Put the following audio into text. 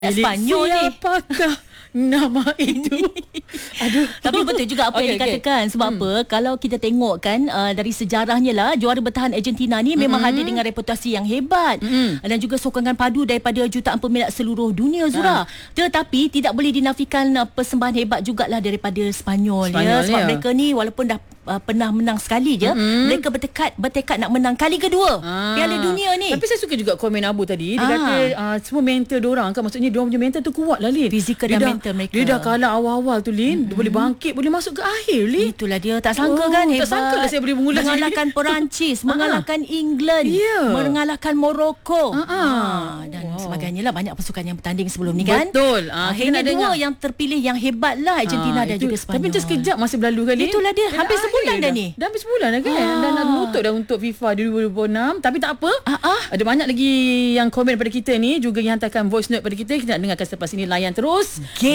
Spanyol ni. Siapakah nama itu? Aduh. Tapi betul juga apa yang dikatakan. Sebab apa? Kalau kita tengok kan dari sejarahnya lah, juara bertahan Argentina ni memang hadir dengan reputasi yang hebat. Dan juga sokongan padu daripada jutaan peminat seluruh dunia, Zura. Tetapi tidak boleh dinafikan persembahan hebat jugalah daripada Spanyol ya. Sebab mereka ni walaupun dah pernah menang sekali je, mereka bertekad nak menang kali kedua Piala Dunia ni. Tapi saya suka juga komen Abu tadi. Dia kata semua mental diorang kan, maksudnya diorang punya mental tu kuat lah, Lin. Fizikal dan mental mereka. Dia dah kalah awal-awal tu, Lin. Dia boleh bangkit, boleh masuk ke akhir, Lin. Itulah dia, tak sangka kan hebat. Tak sangka lah saya boleh mengulas mengalahkan Perancis, mengalahkan England, mengalahkan Morocco dan sebagainya lah. Banyak pasukan yang bertanding sebelum ni kan. Betul. Hanya dua yang terpilih yang hebat lah, Argentina dan juga Spanyol. Tapi macam sekejap masa berlalu kali. Itulah dia, hampir sebulan dah ni. Dah habis sebulan dah kan. Dan nak menutup dah untuk FIFA 2026. Tapi tak apa. Ada banyak lagi yang komen pada kita ni, juga yang hantarkan voice note pada kita. Kita nak dengarkan selepas ini. Layan terus.